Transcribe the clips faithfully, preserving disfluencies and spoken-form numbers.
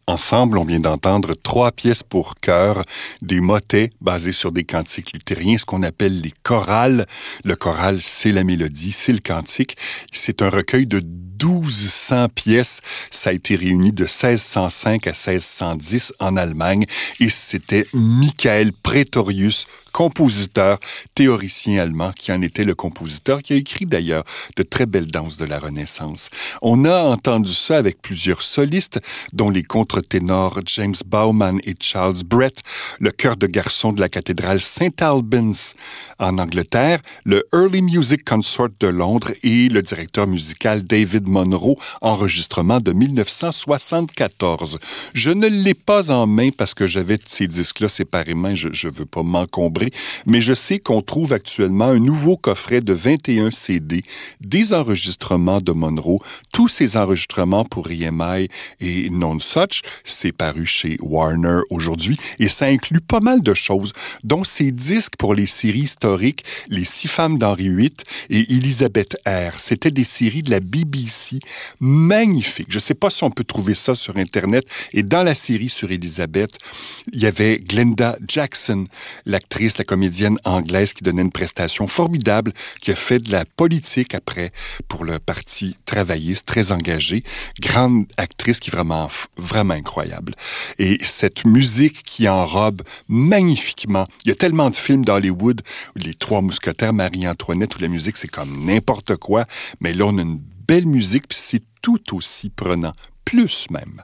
Ensemble, on vient d'entendre trois pièces pour chœur, des motets basés sur des cantiques luthériens, ce qu'on appelle les chorales. Le choral, c'est la mélodie, c'est le cantique. C'est un recueil de douze cents pièces. Ça a été réuni de seize cent cinq à seize cent dix en Allemagne et c'était Michael Praetorius, compositeur, théoricien allemand, qui en était le compositeur, qui a écrit d'ailleurs de très belles danses de la Renaissance. On a entendu ça avec plusieurs solistes, dont les contre-ténors James Bauman et Charles Brett, le chœur de garçons de la cathédrale Saint Albans en Angleterre, le Early Music Consort de Londres et le directeur musical David Monroe, enregistrement de dix-neuf cent soixante-quatorze. Je ne l'ai pas en main parce que j'avais ces disques-là séparément, je ne veux pas m'encombrer, mais je sais qu'on trouve actuellement un nouveau coffret de vingt et un C D, des enregistrements de Monroe. Tous ces enregistrements pour E M I et Non Such, c'est paru chez Warner aujourd'hui, et ça inclut pas mal de choses, dont ces disques pour les séries historiques, Les Six Femmes d'Henri huit et Elizabeth R. C'était des séries de la B B C magnifiques. Je ne sais pas si on peut trouver ça sur Internet, et dans la série sur Elizabeth, il y avait Glenda Jackson, l'actrice, la comédienne anglaise qui donnait une prestation formidable, qui a fait de la politique après pour le Parti travailliste, très engagée. Grande actrice qui est vraiment, vraiment incroyable. Et cette musique qui enrobe magnifiquement. Il y a tellement de films d'Hollywood, Les Trois Mousquetaires, Marie-Antoinette, où la musique c'est comme n'importe quoi, mais là on a une belle musique, puis c'est tout aussi prenant, plus même.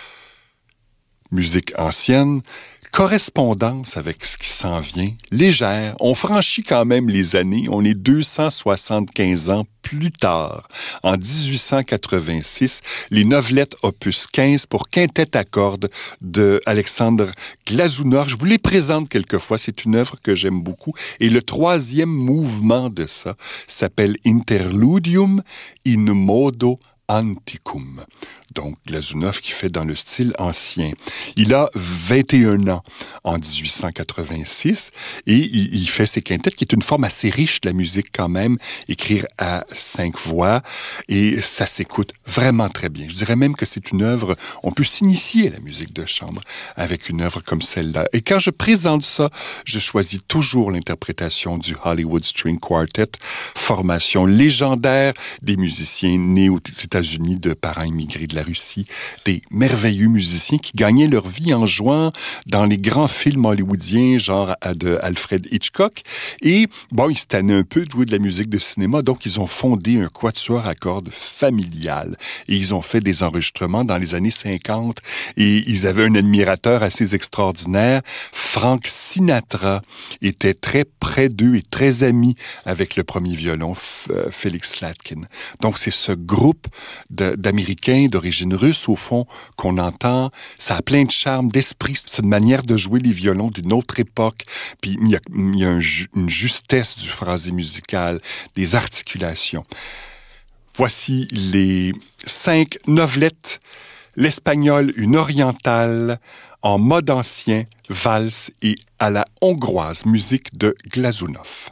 Musique ancienne, correspondance avec ce qui s'en vient, légère. On franchit quand même les années. On est deux cent soixante-quinze ans plus tard. En dix-huit cent quatre-vingt-six, les novelettes opus quinze pour quintette à cordes de Alexandre Glazunov. Je vous les présente quelquefois. C'est une œuvre que j'aime beaucoup. Et le troisième mouvement de ça s'appelle Interludium in modo antiquum. Donc, Glazunov qui fait dans le style ancien. Il a vingt et un ans en dix-huit cent quatre-vingt-six et il, il fait ses quintettes, qui est une forme assez riche de la musique quand même, écrire à cinq voix, et ça s'écoute vraiment très bien. Je dirais même que c'est une œuvre, on peut s'initier à la musique de chambre avec une œuvre comme celle-là. Et quand je présente ça, je choisis toujours l'interprétation du Hollywood String Quartet, formation légendaire des musiciens nés aux États-Unis de parents immigrés de la Russie, des merveilleux musiciens qui gagnaient leur vie en jouant dans les grands films hollywoodiens, genre de Alfred Hitchcock. Et bon, ils se tannaient un peu de jouer de la musique de cinéma, donc ils ont fondé un quatuor à cordes familial. Et ils ont fait des enregistrements dans les années cinquante. Et ils avaient un admirateur assez extraordinaire. Frank Sinatra était très près d'eux et très ami avec le premier violon, Felix Slatkin. Donc c'est ce groupe de, d'Américains d'origine russe, au fond, qu'on entend. Ça a plein de charme, d'esprit. C'est une manière de jouer les violons d'une autre époque. Puis il y a, il y a un, une justesse du phrasé musical, des articulations. Voici les cinq novelettes. L'espagnol, une orientale, en mode ancien, valse et à la hongroise, musique de Glazunov.